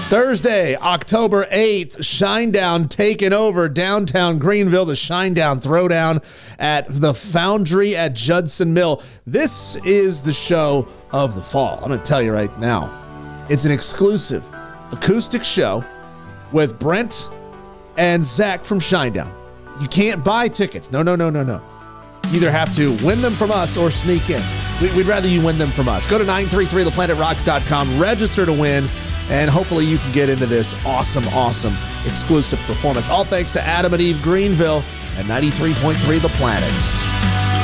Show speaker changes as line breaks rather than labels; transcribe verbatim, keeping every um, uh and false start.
Thursday, October eighth, Shinedown taking over downtown Greenville, the Shinedown Throwdown at the Foundry at Judson Mill. This is the show of the fall. I'm going to tell you right now, it's an exclusive acoustic show with Brent and Zach from Shinedown. You can't buy tickets. No, no, no, no, no. You either have to win them from us or sneak in. We'd rather you win them from us. Go to nine three three the planet rocks dot com, register to win, and hopefully you can get into this awesome, awesome exclusive performance. All thanks to Adam and Eve Greenville and ninety-three point three The Planet.